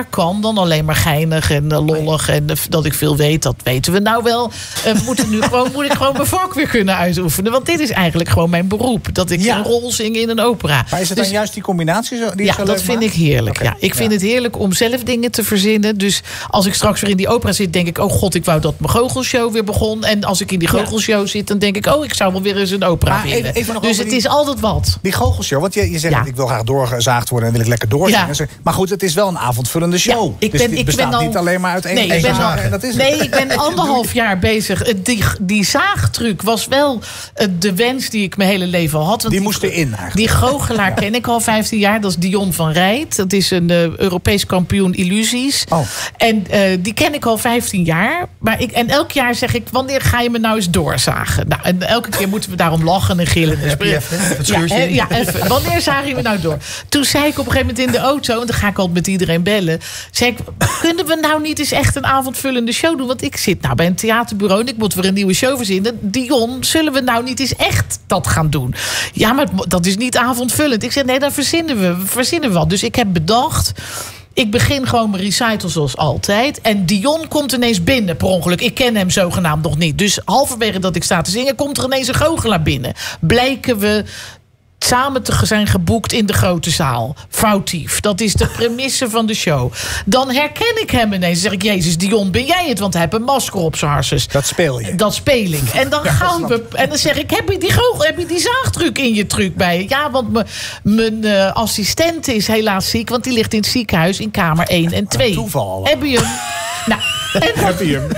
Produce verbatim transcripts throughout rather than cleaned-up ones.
meer kan dan alleen maar geinig en uh, lollig. En uh, dat ik veel weet, dat weten we nou wel. Uh, we moeten nu gewoon, moet ik gewoon mijn vak weer kunnen uitoefenen. Want dit is eigenlijk gewoon mijn beroep. Dat ik ja. een rol zing in een opera. Maar is het dus, dan juist die combinatie zo, die ja, zo dat leuk vind maakt? ik heerlijk. Okay. Ja. Ik vind ja. het heerlijk om zelf dingen te verzinnen. Dus als ik straks weer in die opera zit, denk ik... oh god, ik wou dat mijn goochelshow weer begon. En als ik in die goochelshow ja. zit, dan denk ik... oh, ik zou wel weer eens een opera maar willen. Even, even nog dus het die, is altijd wat. Die goochelshow, want je, je zegt... Ja. ik wil graag doorgezaagd worden en wil ik lekker doorzingen. Ja. Maar goed, het is wel een avondvullende show. Ja, ik ben, dus het ik bestaat ben al, niet alleen maar uit één nee, ik ben al, dat is nee, ik ben anderhalf jaar bezig. Die, die zaagtruc was wel de wens die ik mijn hele leven al had. Want die moest erin eigenlijk. Die goochelaar ja. ken ik al vijftien jaar. Dat is Dion van Rijt. Dat is een uh, Europees kampioen illusies. Oh. En uh, die ken ik al vijftien jaar. Maar ik, en elk jaar zeg ik, wanneer ga je me nou eens doorzagen? Nou, en elke keer moeten we daarom lachen en gillen. En heb je even, het ja, he, ja, even. Wanneer zagen je me nou door? Toen zei ik op een gegeven moment in de auto... en dan ga ik altijd met iedereen bellen... zei ik, kunnen we nou niet eens echt een avondvullende show doen? Want ik zit nou bij een theaterbureau... en ik moet weer een nieuwe show verzinnen. Dion, zullen we nou niet eens echt dat gaan doen? Ja, maar dat is niet avondvullend. Ik zei, nee, dan verzinnen we, verzinnen we wat. Dus ik heb bedacht... ik begin gewoon mijn recital zoals altijd. En Dion komt ineens binnen per ongeluk. Ik ken hem zogenaamd nog niet. Dus halverwege dat ik sta te zingen... komt er ineens een goochelaar binnen. Blijken we... samen te zijn geboekt in de grote zaal. Foutief. Dat is de premisse van de show. Dan herken ik hem ineens. Dan zeg ik, Jezus, Dion, ben jij het? Want hij heeft een masker op zijn harses. Dat speel je. Dat speel ik. En dan ja, gaan we... En dan zeg ik, heb je die, goog, heb je die zaagtruc in je truc bij je? Ja, want me, mijn uh, assistent is helaas ziek. Want die ligt in het ziekenhuis in kamer één en twee. Toeval. Heb je hem? Nou... En dan,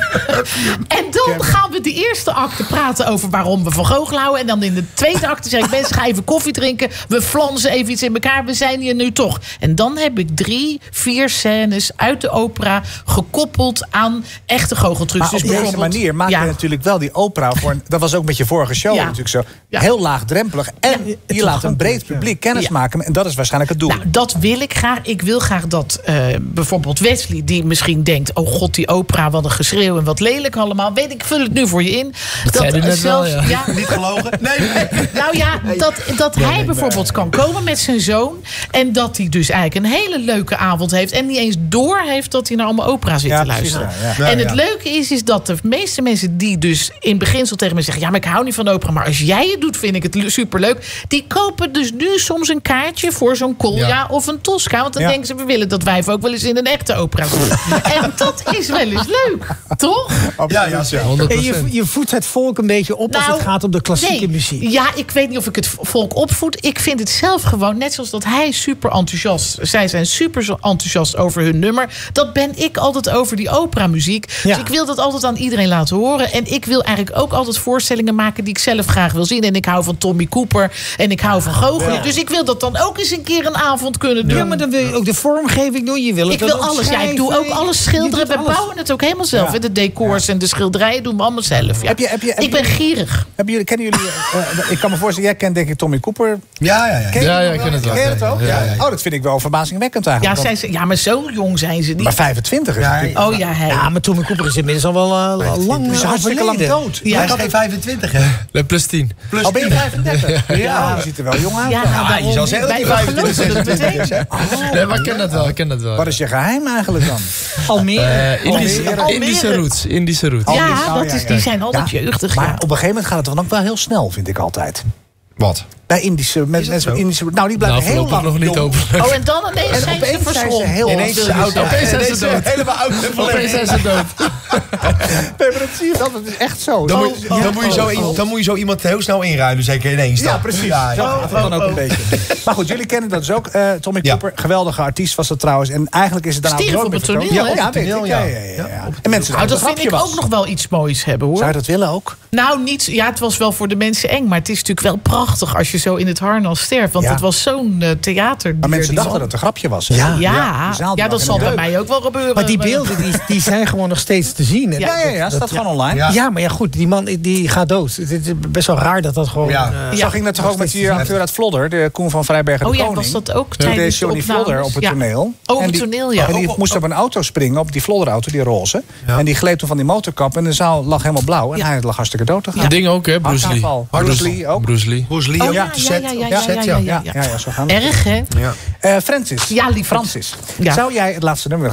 en dan gaan we de eerste acte praten over waarom we van goochel houden. En dan in de tweede acte zeg ik, mensen, ga even koffie drinken. We flansen even iets in elkaar. We zijn hier nu toch. En dan heb ik drie, vier scènes uit de opera gekoppeld aan echte goocheltrucs. Maar dus op deze manier maak je ja. natuurlijk wel die opera voor... Een, dat was ook met je vorige show ja. natuurlijk zo. Ja. Heel laagdrempelig. En ja, je laat een breed publiek kennis ja. maken. En dat is waarschijnlijk het doel. Nou, dat wil ik graag. Ik wil graag dat uh, bijvoorbeeld Wesley, die misschien denkt... oh god, die opera... wat een geschreeuw en wat lelijk allemaal. Weet ik, vul het nu voor je in. Dat, dat zei net zelfs, wel, ja. Ja, niet gelogen. Nee, nee. Nou ja, dat, dat nee, hij nee, bijvoorbeeld nee. kan komen met zijn zoon. En dat hij dus eigenlijk een hele leuke avond heeft. En niet eens door heeft dat hij naar allemaal opera zit ja, te luisteren. Ja, ja. En het ja. leuke is, is dat de meeste mensen die dus in beginsel tegen me zeggen... ja, maar ik hou niet van opera. Maar als jij het doet, vind ik het superleuk. Die kopen dus nu soms een kaartje voor zo'n Kolja ja. of een Tosca. Want dan ja. denken ze, we willen dat wij ook wel eens in een echte opera zitten. En dat is wel eens leuk. Toch? Ja, ja, ja. En je, je voedt het volk een beetje op nou, als het gaat om de klassieke nee. muziek. Ja, ik weet niet of ik het volk opvoed. Ik vind het zelf gewoon, net zoals dat hij super enthousiast... zij zijn super enthousiast over hun nummer. Dat ben ik altijd over die operamuziek. Ja. Dus ik wil dat altijd aan iedereen laten horen. En ik wil eigenlijk ook altijd voorstellingen maken... die ik zelf graag wil zien. En ik hou van Tommy Cooper. En ik hou van goochelen. Ja. Dus ik wil dat dan ook eens een keer een avond kunnen doen. Ja, maar dan wil je ook de vormgeving doen. Je wil het ik wil alles. Ja, ik doe ook alles schilderen. We alles. bouwen het ook helemaal zelf. Ja. De decors ja. en de schilderijen doen we allemaal zelf. Ja. Heb je, heb je, heb ik ben je, gierig. Hebben jullie, kennen jullie... Uh, ik kan me voorstellen, jij kent denk ik Tommy Cooper. Ja, ja, ja. Ken ja, ja, ik ken het wel. Ken je het ook? Ja, ja, ja. Oh, dat vind ik wel verbazingwekkend eigenlijk. Ja, zijn ze, ja, maar zo jong zijn ze niet. Maar vijfentwintig is ja, het. Oh ja, hij. Ja, maar Tommy Cooper is inmiddels al wel uh, lang. Hij is hartstikke lang dood. Ja, hij is geen vijfentwintig, hè? Nee, plus tien. Plus al ben je vijfendertig? Ja, ja, je ziet er wel jong uit. Ja, ja, je zal zeggen dat hij vijfentwintig is. Nee, maar ik ken dat wel, ik ken dat wel. Wat is je geheim eigenlijk dan? Almere. Uh, Indische, Almere. Indische roots. Indische roots. Ja, dat is, die zijn altijd ja. jeugdig. Maar ja. op een gegeven moment gaat het dan ook wel heel snel, vind ik altijd. Wat? Bij Indische mensen, Indische, nou die blijven nou, heel lang nog niet open. Oh, en dan ineens en zijn ze verschrompeld. Heel ineens zijn ze dood. Opeens zijn ze dood. Helemaal oud. Opeens zijn ze dood. Nee, maar dat zie je wel. Dat is echt zo. Dan, oh, moet, oh, dan, moet je zo in, dan moet je zo iemand heel snel inruilen, zeker in één stap. Ja, precies. Ja, ja, oh, dat dan ook oh, een beetje. Maar goed, jullie kennen dat dus ook. Uh, Tommy Cooper, ja. geweldige artiest was dat trouwens. En eigenlijk is het daarna Stierf op het toneel, ja, hè? ja, toneel, ja. ja, ja, ja. En mensen, nou, dat vind ik ook nog wel iets moois hebben, hoor. Zou je dat willen ook? Nou, niet. Ja, het was wel voor de mensen eng, maar het is natuurlijk wel prachtig als je zo in het harnas sterft. Want ja. het was zo'n uh, theater. Maar mensen dachten man. dat het een grapje was. Hè? Ja, ja, ja, ja dat zal bij mij ook wel gebeuren. Maar die beelden die, die zijn gewoon nog steeds te zien. Hè? Ja, ja, ja, staat dat, gewoon online. Ja. ja, maar ja, goed, die man die gaat dood. Het is best wel raar dat dat gewoon... Ja. Uh, Zo ging dat toch ook met die acteur uit Vlodder, de Koen van Vrijbergen de oh, ja, Koning. was dat ook tijdens de Johnny Vlodder op het ja. toneel. Oh, op het toneel, ja. En die oh, moest oh, op een auto springen, op die Vlodderauto, die roze. Ja. En die gleed toen van die motorkap en de zaal lag helemaal blauw. En ja. hij lag hartstikke dood te gaan. Ja. Ding ook, hè, Bruce Lee. Bruce Lee ook. Bruce Lee. Bruce Lee ook. Oh, ja, ja, ja, ja, ja, ja, ja, ja, ja, ja, zo gaan we. Erg, hè? Ja. Uh, Francis. Ja, lief Francis. Ja. Zou jij het laatste nummer